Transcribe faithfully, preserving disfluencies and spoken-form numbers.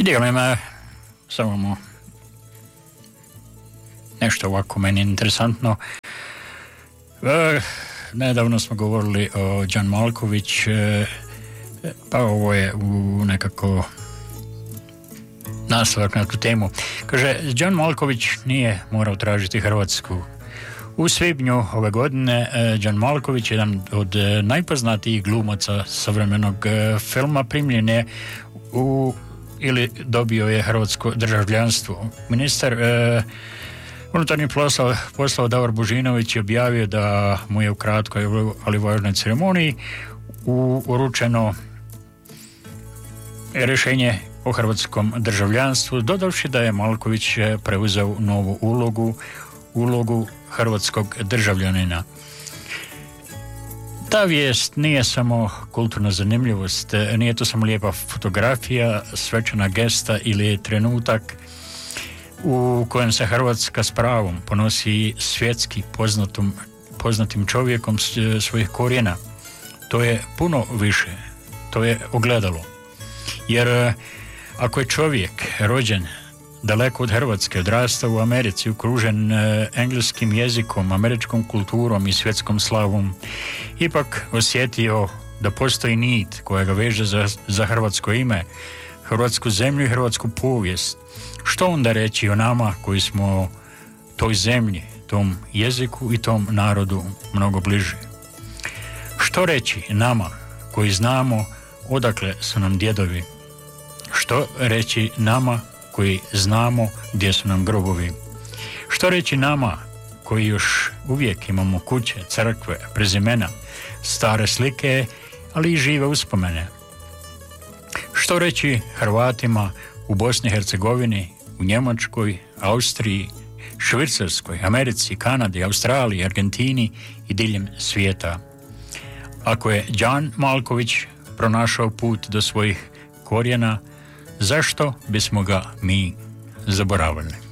I dijelim samo nešto ovako meni interesantno. E, nedavno smo govorili o Đan Malković, e, pa ovo je u nekako nastavak na tu temu. Kaže, Đan Malković nije morao tražiti Hrvatsku. U svibnju ove godine Đan Malković, jedan od najpoznatijih glumaca savremenog filma, primljen je u ili dobio je hrvatsko državljanstvo. Ministar e, unutarnjih poslova, poslova Davor Božinović je objavio da mu je u kratkoj, ali važnoj ceremoniji u, uručeno rješenje o hrvatskom državljanstvu, dodavši da je Malković preuzeo novu ulogu, ulogu hrvatskog državljanina. Ta vijest nije samo kulturna zanimljivost, nije to samo lijepa fotografija, svečana gesta ili trenutak u kojem se Hrvatska s pravom ponosi svjetski poznatom, poznatim čovjekom svojih korijena. To je puno više, to je ogledalo. Jer ako je čovjek rođen daleko od Hrvatske, odrastao u Americi, okružen e, engleskim jezikom, američkom kulturom i svjetskom slavom, ipak osjetio da postoji nit koja ga veže za, za hrvatsko ime, hrvatsku zemlju i hrvatsku povijest. Što onda reći o nama koji smo toj zemlji, tom jeziku i tom narodu mnogo bliže? Što reći nama koji znamo odakle su nam djedovi? Što reći nama koji znamo gdje su nam grobovi? Što reći nama koji još uvijek imamo kuće, crkve, prezimena, stare slike, ali i žive uspomene? Što reći Hrvatima u Bosni i Hercegovini, u Njemačkoj, Austriji, Švicarskoj, Americi, Kanadi, Australiji, Argentini i diljem svijeta? Ako je Đan Malković pronašao put do svojih korijena, zašto bismo ga mi zaboravili?